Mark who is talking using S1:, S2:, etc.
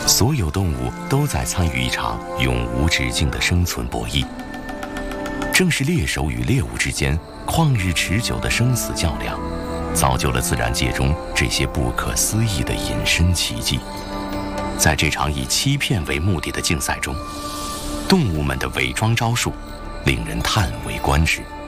S1: 所有动物都在参与一场永无止境的生存博弈。正是猎手与猎物之间旷日持久的生死较量，造就了自然界中这些不可思议的隐身奇迹。在这场以欺骗为目的的竞赛中，动物们的伪装招数令人叹为观止。